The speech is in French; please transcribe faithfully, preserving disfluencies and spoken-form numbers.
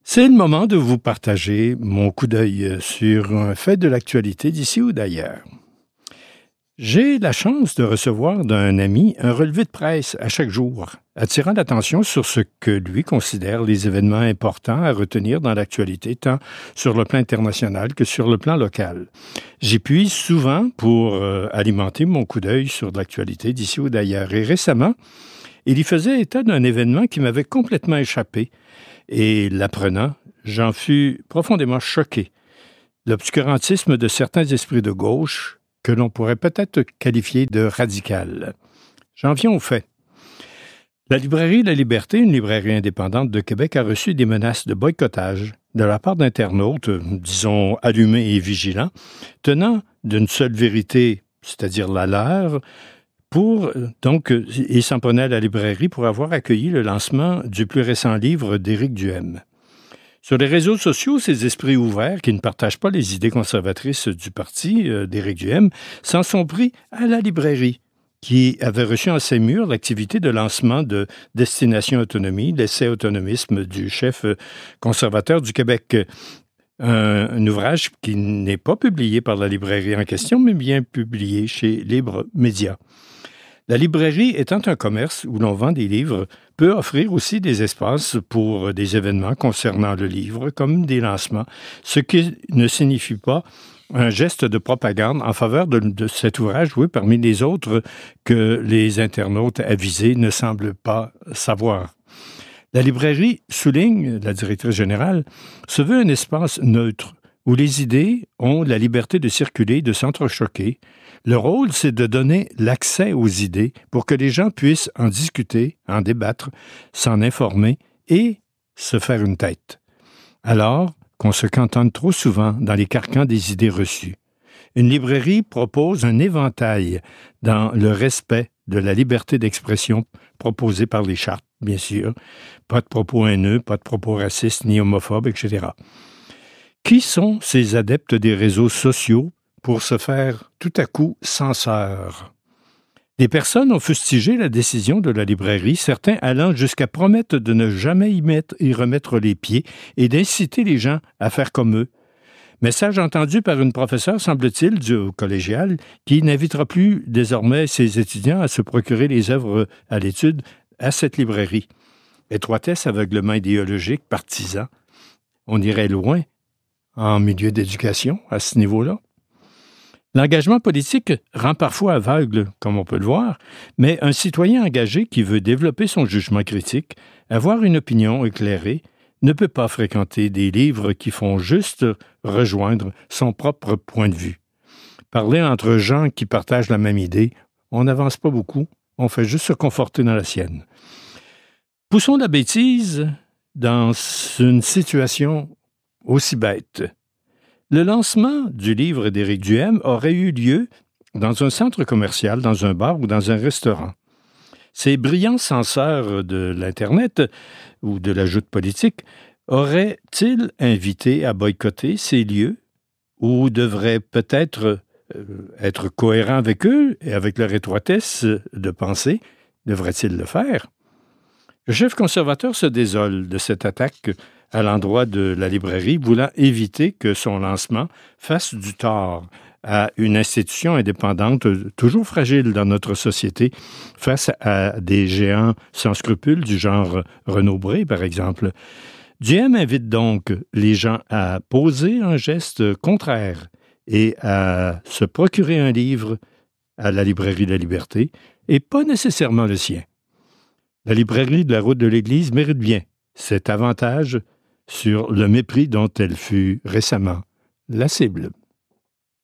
C'est le moment de vous partager mon coup d'œil sur un fait de l'actualité d'ici ou d'ailleurs. J'ai la chance de recevoir d'un ami un relevé de presse à chaque jour, attirant l'attention sur ce que lui considère les événements importants à retenir dans l'actualité, tant sur le plan international que sur le plan local. J'y puise souvent pour euh, alimenter mon coup d'œil sur l'actualité d'ici ou d'ailleurs. Et récemment, il y faisait état d'un événement qui m'avait complètement échappé. Et l'apprenant, j'en fus profondément choqué. L'obscurantisme de certains esprits de gauche, que l'on pourrait peut-être qualifier de radical. J'en viens au fait. La librairie La Liberté, une librairie indépendante de Québec, a reçu des menaces de boycottage de la part d'internautes, disons allumés et vigilants, tenant d'une seule vérité, c'est-à-dire la leur, pour, donc, ils s'en prenaient à la librairie pour avoir accueilli le lancement du plus récent livre d'Éric Duhem. Sur les réseaux sociaux, ces esprits ouverts, qui ne partagent pas les idées conservatrices du parti euh, d'Éric Duhem, s'en sont pris à la librairie, qui avait reçu en ses murs l'activité de lancement de Destination Autonomie, l'essai autonomisme du chef conservateur du Québec. Un, un ouvrage qui n'est pas publié par la librairie en question, mais bien publié chez Libre Média. La librairie étant un commerce où l'on vend des livres, peut offrir aussi des espaces pour des événements concernant le livre, comme des lancements, ce qui ne signifie pas un geste de propagande en faveur de, de cet ouvrage, oui, parmi les autres que les internautes avisés ne semblent pas savoir. La librairie, souligne la directrice générale, se veut un espace neutre où les idées ont la liberté de circuler, de s'entrechoquer. Le rôle, c'est de donner l'accès aux idées pour que les gens puissent en discuter, en débattre, s'en informer et se faire une tête. Alors qu'on se cantonne trop souvent dans les carcans des idées reçues. Une librairie propose un éventail dans le respect de la liberté d'expression proposée par les chartes, bien sûr. Pas de propos haineux, pas de propos racistes ni homophobes, et cetera. Qui sont ces adeptes des réseaux sociaux pour se faire tout à coup censeurs? Des personnes ont fustigé la décision de la librairie, certains allant jusqu'à promettre de ne jamais y, mettre, y remettre les pieds et d'inciter les gens à faire comme eux. Message entendu par une professeure, semble-t-il, du collégial, qui n'invitera plus désormais ses étudiants à se procurer les œuvres à l'étude à cette librairie. Étroitesse, aveuglement idéologique, partisan. On irait loin en milieu d'éducation à ce niveau-là. L'engagement politique rend parfois aveugle, comme on peut le voir, mais un citoyen engagé qui veut développer son jugement critique, avoir une opinion éclairée, ne peut pas fréquenter des livres qui font juste rejoindre son propre point de vue. Parler entre gens qui partagent la même idée, on n'avance pas beaucoup, on fait juste se conforter dans la sienne. Poussons la bêtise dans une situation aussi bête. Le lancement du livre d'Éric Duhem aurait eu lieu dans un centre commercial, dans un bar ou dans un restaurant. Ces brillants censeurs de l'Internet ou de la joute politique auraient-ils invité à boycotter ces lieux ou devraient peut-être euh, être cohérents avec eux et avec leur étroitesse de pensée? Devraient-ils le faire? Le chef conservateur se désole de cette attaque à l'endroit de la librairie, voulant éviter que son lancement fasse du tort à une institution indépendante toujours fragile dans notre société face à des géants sans scrupules du genre Renaud Bré, par exemple. Duhem invite donc les gens à poser un geste contraire et à se procurer un livre à la librairie La Liberté et pas nécessairement le sien. La librairie de la route de l'Église mérite bien cet avantage sur le mépris dont elle fut récemment la cible.